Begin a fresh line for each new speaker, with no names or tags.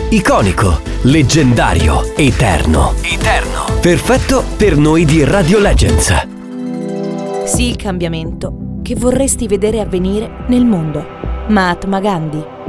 Iconico, leggendario, eterno. Perfetto per noi di Radio Legends.
Sii il cambiamento che vorresti vedere avvenire nel mondo. Mahatma Gandhi.